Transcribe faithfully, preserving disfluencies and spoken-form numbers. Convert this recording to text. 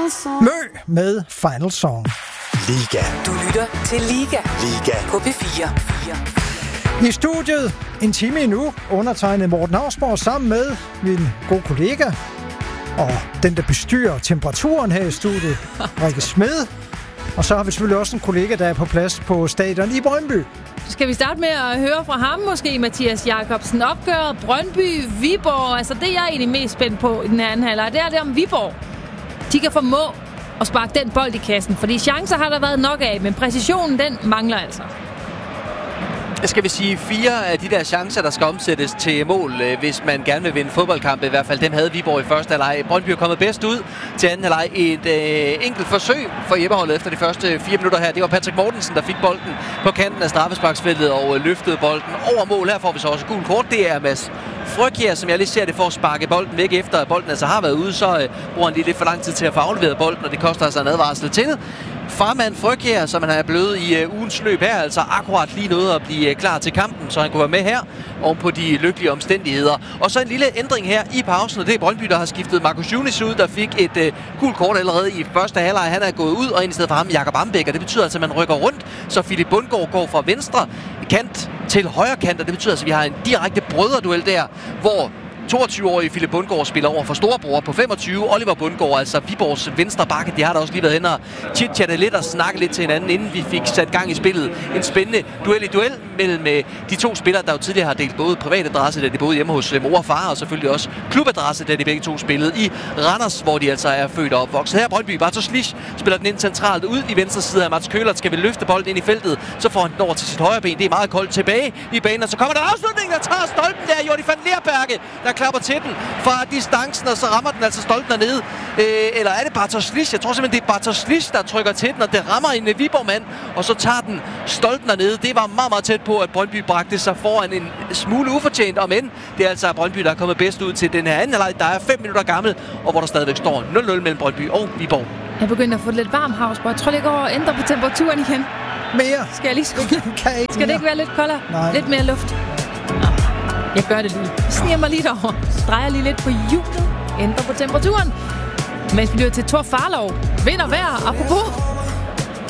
Mø med Final Song. Liga. Du lytter til Liga. Liga. På P fire. I studiet en time endnu, undertegnet Morten Hausborg sammen med min gode kollega og den, der bestyrer temperaturen her i studiet, Rikke Smed. Og så har vi selvfølgelig også en kollega, der er på plads på stadion i Brøndby. Skal vi starte med at høre fra ham måske, Mathias Jacobsen? Opgøret Brøndby-Viborg, altså det jeg er egentlig mest spændt på i den her anden halvleg, det er det om Viborg. De kan formå at sparke den bold i kassen, fordi chancer har der været nok af, men præcisionen den mangler altså. Skal vi sige, fire af de der chancer, der skal omsættes til mål, hvis man gerne vil vinde fodboldkamp, i hvert fald dem havde Viborg i første halvleg. Brøndby er kommet bedst ud til anden halvleg. Et øh, enkelt forsøg for hjemmeholdet efter de første fire minutter her. Det var Patrick Mortensen, der fik bolden på kanten af straffesparksfeltet og løftede bolden over mål. Her får vi så også gul kort. Det er Mads Frøkjær, som jeg lige ser det, for at sparke bolden væk efter at bolden altså har været ude. Så øh, bruger han lige lidt for lang tid til at få afleveret bolden, og det koster altså en advarsel til. Farmand Frøkjær, som han er blevet i uh, ugens løb her, altså akkurat lige noget at blive uh, klar til kampen, så han kunne være med her oven på de lykkelige omstændigheder. Og så en lille ændring her i pausen, og det er Brøndby, der har skiftet Markus Junis ud, der fik et uh, gult kort allerede i første halvleg. Han er gået ud, og ind i stedet for ham Jakob Ambæk, og det betyder altså, at man rykker rundt, så Philip Bundgaard går fra venstre kant til højre kant, og det betyder altså, at vi har en direkte brødreduel der, hvor toogtyve-årige Philip Bundgaard spiller over for storebror på femogtyve. Oliver Bundgaard, altså Viborgs venstre bakke. De har da også lige været hen og chit-chattet lidt og snakket lidt til hinanden, inden vi fik sat gang i spillet. En spændende duel i duel mellem de to spillere, der jo tidligere har delt både privat adresse, da de boede hjemme hos mor og far, og selvfølgelig også klubadresse, da de begge to spillede i Randers, hvor de altså er født og opvokset. Her Brøndby, Bartosz spiller den ind centralt ud i venstre side af Mats Køhlert. Skal vi løfte bolden ind i feltet, så får han den over til sit højre ben. Det er meget koldt tilbage i banen, og så kommer der en afslutning, der tager stolpen der. Jordi van Leerberge, der klapper til den fra distancen, og så rammer den altså stolpen dernede. Øh, eller er det Bartosz? Jeg tror simpelthen, det er Bartosz, der trykker til den, og det rammer en Viborg-mand, og så tager den stolpen dernede. Det var meget, meget tæt på, at Brøndby bragte sig foran en smule ufortjent, om end det er altså Brøndby, der er kommet bedst ud til den her anden halvleg, der er fem minutter gammel, og hvor der stadigvæk står nul nul mellem Brøndby og Viborg. Jeg begynder at få det lidt varmt, Hausborg. Jeg tror lige, jeg går og ændrer på temperaturen igen. Mere. Skal jeg lige skrive? Skal det ikke være lidt koldere? Nej. Lidt mere luft? Jeg gør det lige. Jeg sniger mig lige derovre. Drejer lige lidt på hjulet. Ændrer på temperaturen. Mens vi lytter til Thor Farlov. Vind og vejr. Apropos